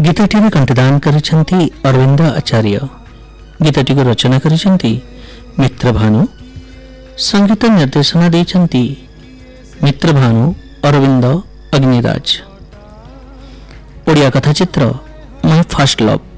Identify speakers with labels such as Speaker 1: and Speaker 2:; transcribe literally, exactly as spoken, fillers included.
Speaker 1: गीतटी कंठदान करिसेंती अरविंद आचार्य। गीतटी को रचना करिसेंती मित्रभानु। संगीत निर्देशना देइछंती Mitrabhanu Arvind अग्निराज। Odia कथाचित्र my first love.